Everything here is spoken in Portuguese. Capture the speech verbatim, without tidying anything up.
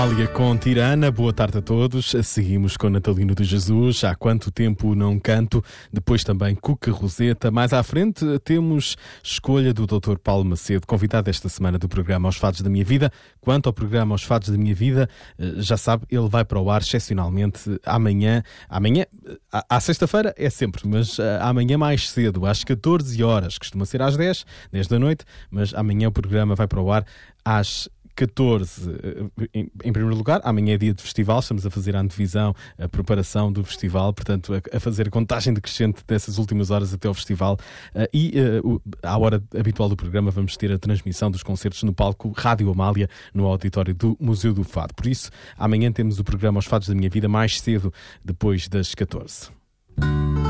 Amália com Tirana, boa tarde a todos. Seguimos com Natalino de Jesus, Há Quanto Tempo Não Canto, depois também Cuca Roseta. Mais à frente temos escolha do doutor Paulo Macedo, convidado esta semana do programa Aos Fados da Minha Vida. Quanto ao programa Aos Fados da Minha Vida, já sabe, ele vai para o ar excepcionalmente amanhã, amanhã, à sexta-feira é sempre, mas amanhã mais cedo, às catorze horas, costuma ser às dez, dez da noite, mas amanhã o programa vai para o ar às catorze. Em, em primeiro lugar, amanhã é dia de festival, estamos a fazer a antevisão, a preparação do festival, portanto, a, a fazer a contagem decrescente dessas últimas horas até ao festival. Uh, e uh, à hora habitual do programa vamos ter a transmissão dos concertos no palco Rádio Amália, no auditório do Museu do Fado. Por isso, amanhã temos o programa Aos Fados da Minha Vida mais cedo, depois das catorze.